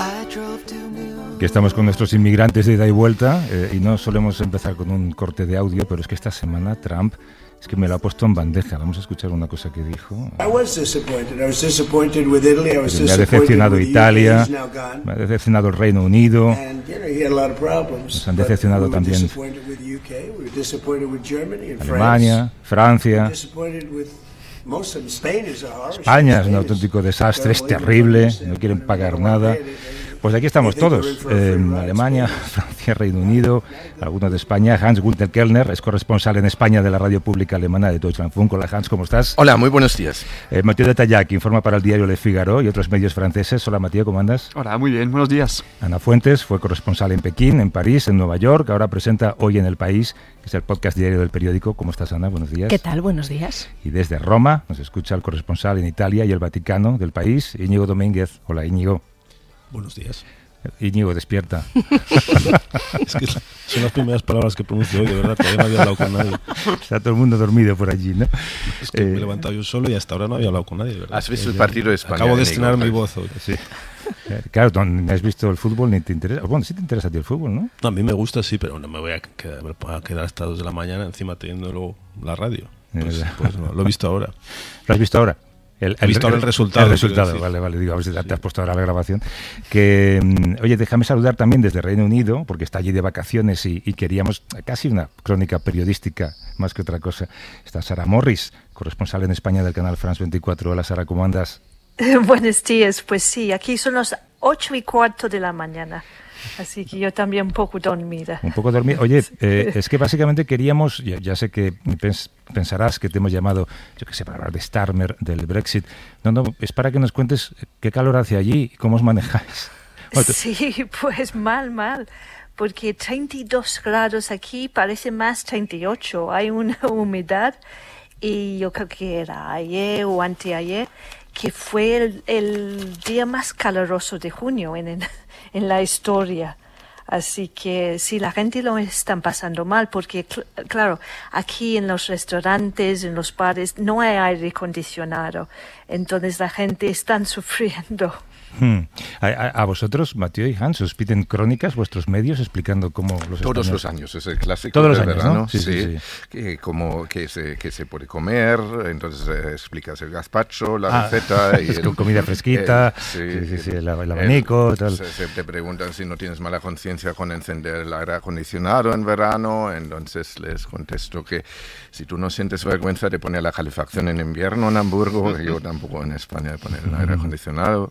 Que estamos con nuestros inmigrantes de ida y vuelta y no solemos empezar con un corte de audio, pero es que esta semana Trump es que me lo ha puesto en bandeja. Vamos a escuchar una cosa que dijo. Me ha decepcionado Italia, me ha decepcionado el Reino Unido, nos han decepcionado también Alemania, Francia. España es un auténtico desastre, es terrible, no quieren pagar nada. Pues aquí estamos todos, Alemania, Francia, Reino Unido, algunos de España. Hans-Günther Kellner es corresponsal en España de la radio pública alemana de Deutschlandfunk. Hola Hans, ¿cómo estás? Hola, muy buenos días. Mathieu de Tallac informa para el diario Le Figaro y otros medios franceses. Hola Mathieu, ¿cómo andas? Hola, muy bien, buenos días. Ana Fuentes fue corresponsal en Pekín, en París, en Nueva York, ahora presenta Hoy en el País, que es el podcast diario del periódico. ¿Cómo estás, Ana? Buenos días. ¿Qué tal? Buenos días. Y desde Roma nos escucha el corresponsal en Italia y el Vaticano del país, Íñigo Domínguez. Hola Íñigo. Buenos días. Íñigo, despierta. Es que son las primeras palabras que pronuncio hoy, de verdad, todavía no había hablado con nadie. Está todo el mundo dormido por allí, ¿no? Es que me he levantado yo solo y hasta ahora no había hablado con nadie, ¿verdad? ¿Has visto el partido de España? Acabo de estrenar mi voz hoy. Sí. Claro, no has visto el fútbol ni te interesa. Bueno, sí te interesa a ti el fútbol, ¿no? No, a mí me gusta, sí, pero no me voy a quedar hasta 2 de la mañana encima teniendo luego la radio. Pues no, lo he visto ahora. ¿Lo has visto ahora? He visto ahora el resultado. El resultado, vale, digo, a ver si te has puesto ahora la grabación. Que, oye, déjame saludar también desde Reino Unido, porque está allí de vacaciones y queríamos casi una crónica periodística, más que otra cosa. Está Sara Morris, corresponsal en España del canal France 24. Hola Sara, ¿cómo andas? Buenos días, pues sí, aquí son las 8:15 de la mañana. Así que yo también un poco dormida. Un poco dormida. Oye, es que básicamente queríamos, ya sé que pensarás que te hemos llamado, yo qué sé, para hablar de Starmer, del Brexit. No, es para que nos cuentes qué calor hace allí y cómo os manejáis. Sí, pues mal, porque 32 grados aquí parece más 38. Hay una humedad y yo creo que era ayer o anteayer que fue el día más caluroso de junio en la historia. Así que sí, la gente lo están pasando mal porque, claro, aquí en los restaurantes, en los bares, no hay aire acondicionado. Entonces la gente está sufriendo. A vosotros, Mathieu y Hans, os piden crónicas vuestros medios explicando cómo los Todos los años, es el clásico. Todos los del años, verano, ¿no? Sí. Que se puede comer, entonces explicas el gazpacho, la receta. Y con comida fresquita, el abanico, tal. Te preguntan si no tienes mala conciencia con encender el aire acondicionado en verano, entonces les contesto que si tú no sientes vergüenza de poner la calefacción en invierno en Hamburgo, yo tampoco en España de poner el aire acondicionado.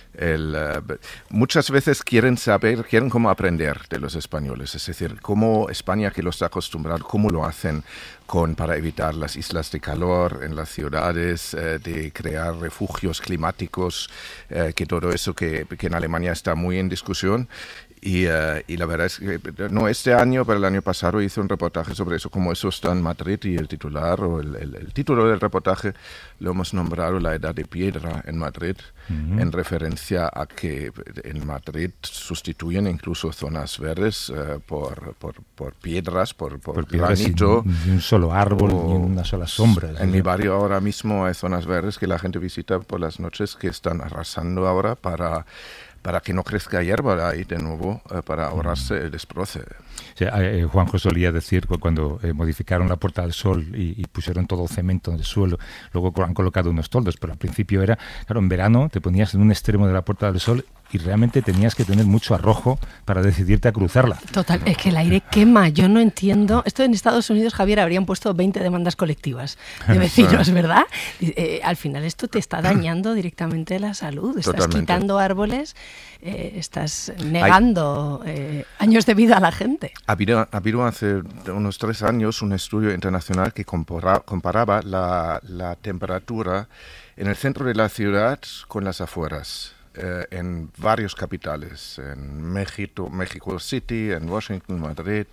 Muchas veces quieren cómo aprender de los españoles, es decir, cómo España, que los ha acostumbrado, cómo lo hacen para evitar las islas de calor en las ciudades, de crear refugios climáticos, que todo eso que en Alemania está muy en discusión. Y la verdad es que no este año, pero el año pasado hice un reportaje sobre eso, como eso está en Madrid, y el titular o el título del reportaje lo hemos nombrado La Edad de Piedra en Madrid, en referencia a que en Madrid sustituyen incluso zonas verdes por piedras, por granito. Ni un solo árbol, ni una sola sombra. En mi barrio ahora mismo hay zonas verdes que la gente visita por las noches que están arrasando ahora para que no crezca hierba ahí de nuevo, para ahorrarse el desbroce. O sea, Juanjo solía decir que cuando modificaron la Puerta del Sol y pusieron todo cemento en el suelo, luego han colocado unos toldos, pero al principio era, claro, en verano te ponías en un extremo de la Puerta del Sol y realmente tenías que tener mucho arrojo para decidirte a cruzarla. Total, es que el aire quema, yo no entiendo. Esto en Estados Unidos, Javier, habrían puesto 20 demandas colectivas de vecinos, ¿verdad? Al final esto te está dañando directamente la salud, estás Totalmente. quitando árboles, estás negando años de vida a la gente. Ha habido hace unos 3 años un estudio internacional que comparaba la temperatura en el centro de la ciudad con las afueras. En varios capitales, en México City, en Washington, Madrid,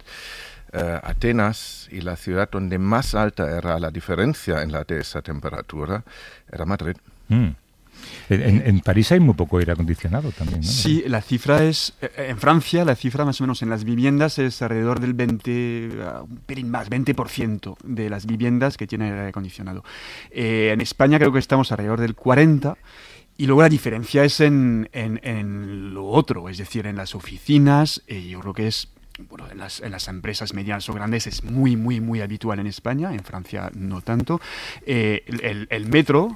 Atenas, y la ciudad donde más alta era la diferencia de esa temperatura era Madrid. En París hay muy poco aire acondicionado también, ¿no? Sí, la cifra es, en Francia, la cifra más o menos en las viviendas es alrededor del 20% de las viviendas que tienen aire acondicionado. En España creo que estamos alrededor del 40%. Y luego la diferencia es en lo otro, es decir, en las oficinas, yo creo que es... Bueno, en las empresas medianas o grandes es muy, muy, muy habitual en España, en Francia no tanto. El metro,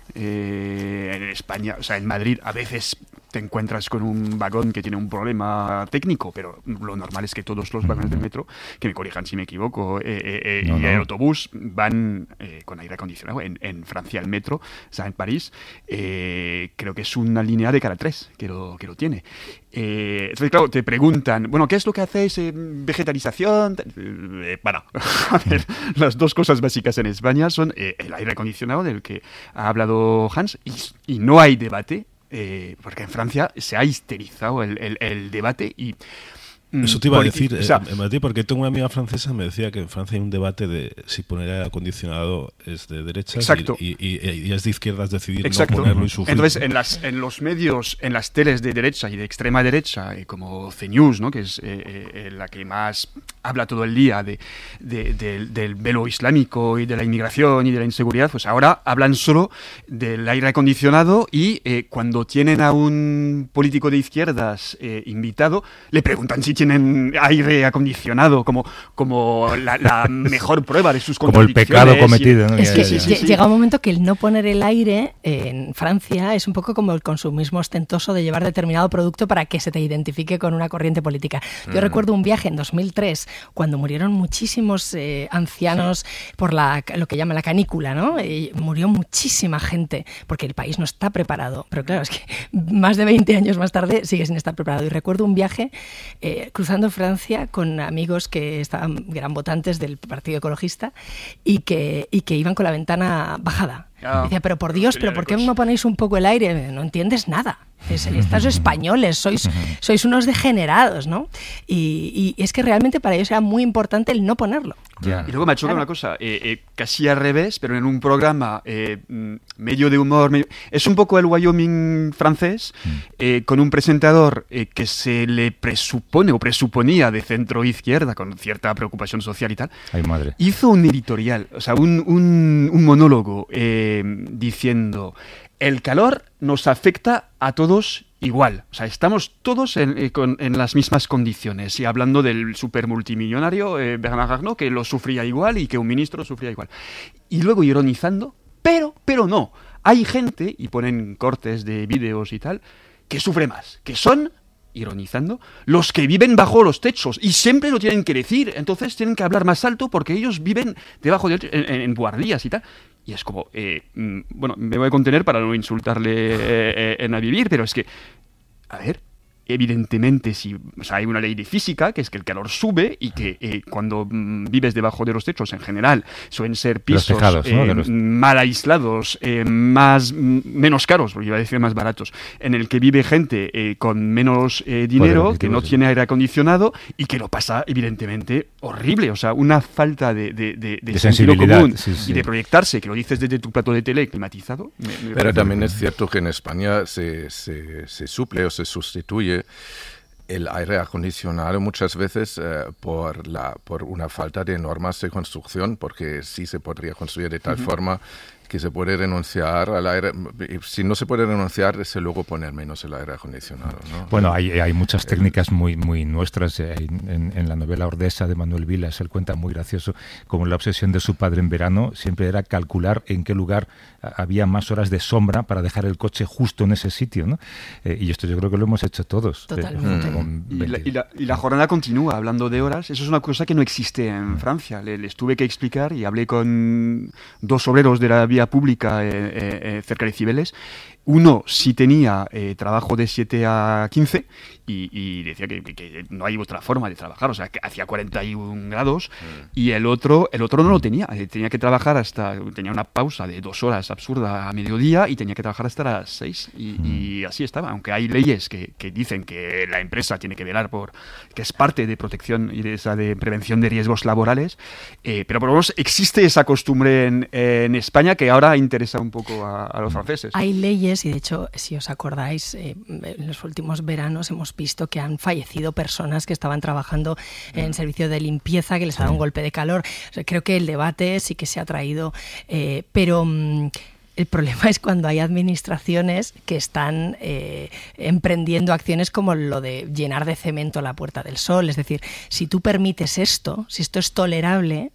en España, o sea, en Madrid a veces te encuentras con un vagón que tiene un problema técnico, pero lo normal es que todos los vagones del metro, que me corrijan si me equivoco, y el autobús van con aire acondicionado. En Francia el metro, o sea, en París, creo que es una línea de cada 3 que lo tiene. Entonces, claro, te preguntan, bueno, ¿qué es lo que hacéis? ¿Vegetalización? Bueno, a ver, las dos cosas básicas en España son el aire acondicionado, del que ha hablado Hans, y no hay debate, porque en Francia se ha histerizado el debate y... Eso te iba a decir, porque tengo una amiga francesa que me decía que en Francia hay un debate de si poner aire acondicionado es de derechas y es de izquierdas decidir no ponerlo y sufrir. Entonces, en los medios, en las teles de derecha y de extrema derecha, como CNews, ¿no? Que es la que más habla todo el día del velo islámico y de la inmigración y de la inseguridad, pues ahora hablan solo del aire acondicionado y cuando tienen a un político de izquierdas invitado, le preguntan si tienen aire acondicionado como la mejor prueba de sus contradicciones. Como el pecado cometido, ¿no? Es que llega un momento que el no poner el aire en Francia es un poco como el consumismo ostentoso de llevar determinado producto para que se te identifique con una corriente política. Yo recuerdo un viaje en 2003 cuando murieron muchísimos ancianos por lo que llaman la canícula, ¿no? Murió muchísima gente porque el país no está preparado. Pero claro, es que más de 20 años más tarde sigue sin estar preparado. Y recuerdo un viaje cruzando Francia con amigos que eran votantes del Partido Ecologista y que iban con la ventana bajada. Decía, pero por Dios, ¿pero por qué no ponéis un poco el aire? No entiendes nada. Estos españoles, sois unos degenerados, ¿no? Y es que realmente para ellos era muy importante el no ponerlo. Y luego me ha chocado una cosa, casi al revés, pero en un programa medio de humor, es un poco el Wyoming francés, con un presentador que se le presupone o presuponía de centro-izquierda, con cierta preocupación social y tal. Ay, madre. Hizo un editorial, o sea, un monólogo diciendo: el calor nos afecta a todos igual. O sea, estamos todos en las mismas condiciones. Y hablando del supermultimillonario Bernard Arnault, que lo sufría igual y que un ministro lo sufría igual. Y luego ironizando, pero no. Hay gente, y ponen cortes de vídeos y tal, que sufre más, que son, ironizando, los que viven bajo los techos. Y siempre lo tienen que decir. Entonces tienen que hablar más alto porque ellos viven debajo de en guardias y tal. Y es como, bueno, me voy a contener para no insultarle en a vivir, pero es que, a ver, evidentemente hay una ley de física, que es que el calor sube y que cuando vives debajo de los techos, en general, suelen ser pisos tejados, ¿no? mal aislados, menos caros, porque iba a decir más baratos, en el que vive gente con menos dinero, que no tiene aire acondicionado y que lo pasa, evidentemente, horrible. O sea, una falta de sentido común y de proyectarse, que lo dices desde tu plato de tele climatizado. Pero también es cierto que en España se suple o se sustituye el aire acondicionado muchas veces por una falta de normas de construcción, porque sí se podría construir de tal forma que se puede renunciar al aire. Si no se puede renunciar, desde luego poner menos el aire acondicionado, ¿no? Bueno, hay muchas técnicas muy nuestras. En la novela Ordesa de Manuel Vilas, él cuenta muy gracioso como la obsesión de su padre en verano siempre era calcular en qué lugar había más horas de sombra para dejar el coche justo en ese sitio, ¿no? Y esto yo creo que lo hemos hecho todos. Totalmente. Y la jornada continúa, hablando de horas. Eso es una cosa que no existe en Francia. Les tuve que explicar y hablé con 2 obreros de la vía pública cerca de Cibeles. Uno sí tenía trabajo de 7 a 15 y decía que no hay otra forma de trabajar, o sea, que hacía 41 grados y el otro no lo tenía. Tenía que trabajar tenía una pausa de 2 horas absurda a mediodía y tenía que trabajar hasta las 6 y así estaba. Aunque hay leyes que dicen que la empresa tiene que velar que es parte de protección y de prevención de riesgos laborales, pero por lo menos existe esa costumbre en España que ahora interesa un poco a los franceses. Hay leyes. Y de hecho, si os acordáis, en los últimos veranos hemos visto que han fallecido personas que estaban trabajando en servicio de limpieza, que les ha dado un golpe de calor. O sea, creo que el debate sí que se ha traído, pero El problema es cuando hay administraciones que están emprendiendo acciones como lo de llenar de cemento la Puerta del Sol. Es decir, si tú permites esto, si esto es tolerable,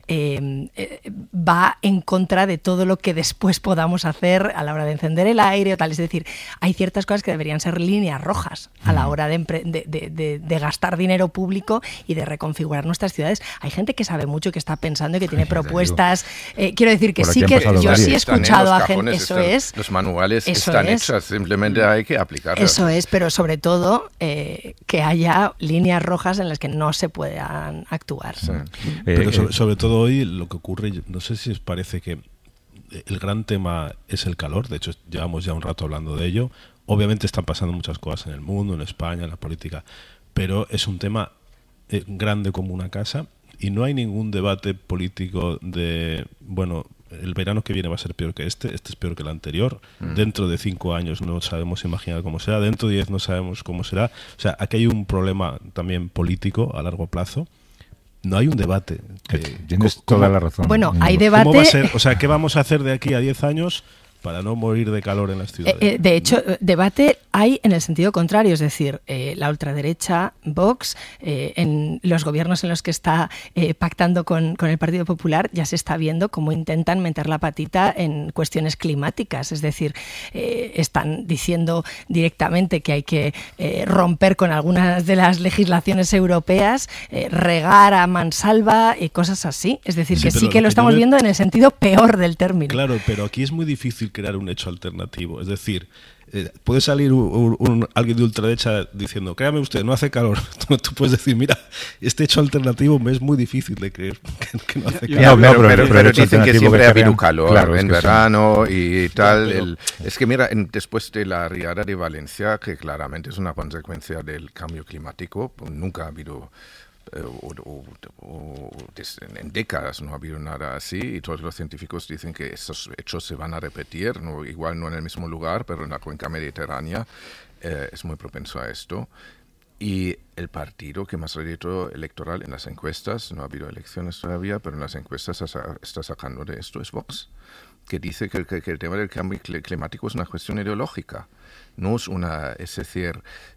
va en contra de todo lo que después podamos hacer a la hora de encender el aire o tal. Es decir, hay ciertas cosas que deberían ser líneas rojas a la hora de gastar dinero público y de reconfigurar nuestras ciudades. Hay gente que sabe mucho, que está pensando y que tiene propuestas. Quiero decir que sí, que yo sí he escuchado a gente. Eso es. Los manuales están hechos, simplemente hay que aplicarlos. Eso es, pero sobre todo que haya líneas rojas en las que no se puedan actuar. Sí. Pero sobre todo hoy lo que ocurre, no sé si os parece que el gran tema es el calor. De hecho, llevamos ya un rato hablando de ello. Obviamente están pasando muchas cosas en el mundo, en España, en la política, pero es un tema grande como una casa y no hay ningún debate político de, bueno, el verano que viene va a ser peor que este es peor que el anterior, dentro de 5 años no sabemos imaginar cómo será, dentro de 10 no sabemos cómo será. O sea, aquí hay un problema también político a largo plazo. No hay un debate. Tienes toda la razón. Bueno, hay debate. ¿Cómo va a ser? O sea, ¿qué vamos a hacer de aquí a 10 años para no morir de calor en las ciudades? De hecho, debate hay en el sentido contrario, es decir, la ultraderecha, Vox, en los gobiernos en los que está pactando con el Partido Popular, ya se está viendo cómo intentan meter la patita en cuestiones climáticas, es decir, están diciendo directamente que hay que romper con algunas de las legislaciones europeas, regar a mansalva y cosas así, es decir, que sí que lo estamos viendo en el sentido peor del término. Claro, pero aquí es muy difícil crear un hecho alternativo. Es decir, puede salir alguien de ultraderecha diciendo, créame usted, no hace calor. Tú puedes decir, mira, este hecho alternativo me es muy difícil de creer que no hace calor. Pero dicen que siempre ha habido calor, claro, en verano y tal. Es que mira, después de la riada de Valencia, que claramente es una consecuencia del cambio climático, pues nunca ha habido... en décadas no ha habido nada así y todos los científicos dicen que estos hechos se van a repetir, igual no en el mismo lugar, pero en la cuenca mediterránea es muy propenso a esto. Y el partido que más rédito electoral en las encuestas, no ha habido elecciones todavía, pero en las encuestas está sacando de esto es Vox, que dice que el tema del cambio climático es una cuestión ideológica, no es una, es decir,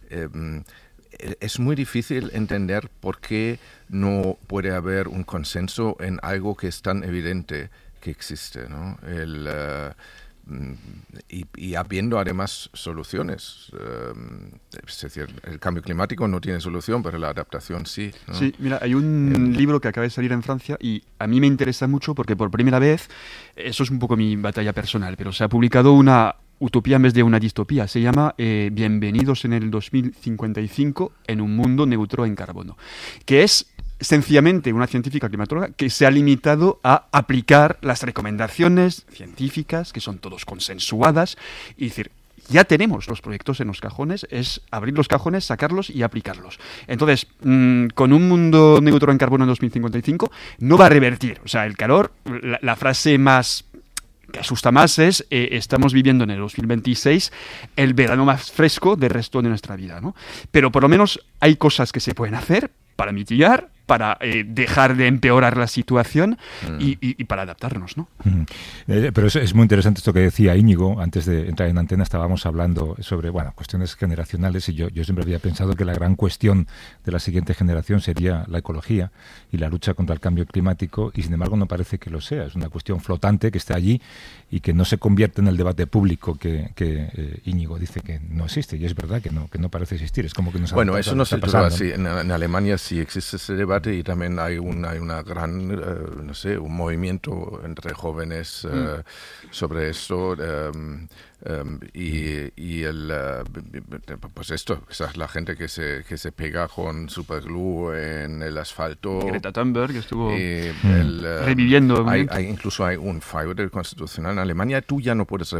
es muy difícil entender por qué no puede haber un consenso en algo que es tan evidente que existe, ¿no? Y habiendo además soluciones. Es decir, el cambio climático no tiene solución, pero la adaptación sí, ¿no? Sí, mira, hay un libro que acaba de salir en Francia y a mí me interesa mucho porque por primera vez, eso es un poco mi batalla personal, pero se ha publicado una utopía en vez de una distopía. Se llama Bienvenidos en el 2055 en un mundo neutro en carbono, que es sencillamente una científica climatóloga que se ha limitado a aplicar las recomendaciones científicas, que son todos consensuadas, y decir, ya tenemos los proyectos en los cajones, es abrir los cajones, sacarlos y aplicarlos. Entonces, con un mundo neutro en carbono en 2055 no va a revertir. O sea, el calor, la frase más que asusta más es estamos viviendo en el 2026 el verano más fresco del resto de nuestra vida, ¿no? Pero por lo menos hay cosas que se pueden hacer para mitigar, para dejar de empeorar la situación y para adaptarnos, ¿no? Pero es muy interesante esto que decía Íñigo. Antes de entrar en antena estábamos hablando sobre cuestiones generacionales y yo siempre había pensado que la gran cuestión de la siguiente generación sería la ecología y la lucha contra el cambio climático y sin embargo no parece que lo sea. Es una cuestión flotante que está allí y que no se convierte en el debate público que Íñigo dice que no existe, y es verdad que no parece existir. Es como que bueno, eso no se pasa así. En Alemania sí existe ese debate y también hay una gran, un movimiento entre jóvenes sobre esto pues esto, esa es la gente que se pega con superglue en el asfalto. Greta Thunberg que estuvo reviviendo. Incluso hay un fallo del Constitucional en Alemania. Tú ya no puedes